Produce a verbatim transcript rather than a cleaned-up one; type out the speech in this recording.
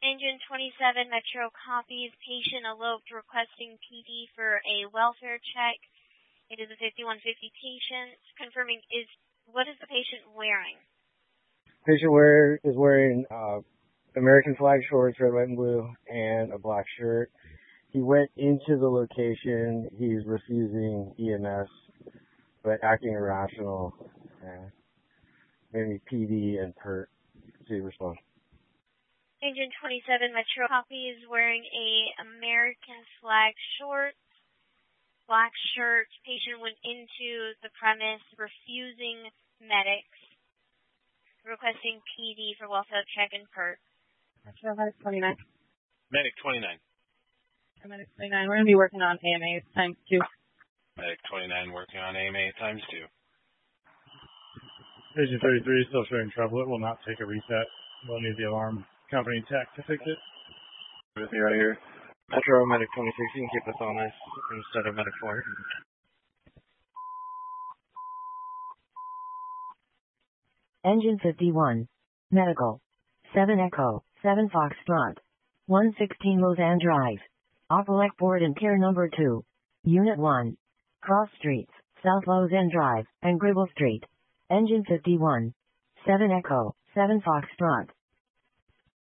Engine twenty-seven, Metro copies. Patient eloped requesting P D for a welfare check. It is a fifty-one fifty patient. Confirming, is what is the patient wearing? Patient wear is wearing uh, American flag shorts, red, white, and blue, and a black shirt. He went into the location. He's refusing E M S, but acting irrational. Uh, maybe P D and P E R T to respond. Engine twenty-seven, Metro copy, is wearing a American flag shorts, black shirt. Patient went into the premise, refusing medics, requesting P D for welfare check and P E R T. Metro Medic twenty-nine. Medic twenty-nine. Medic twenty-nine. We're going to be working on A M A times two. Medic twenty-nine working on A M A times two. Agent thirty-three still showing trouble. It will not take a reset. We'll need the alarm company tech to fix it. With me right here. Metro Medic twenty-six, you can keep us on this instead of Medic four. Engine fifty-one. Medical. seven Echo, seven Foxtrot. one sixteen Lausanne Drive. Opelec board and care number two. Unit one. Cross Streets, South Lausanne Drive, and Gribble Street. Engine fifty-one. seven Echo, seven Foxtrot.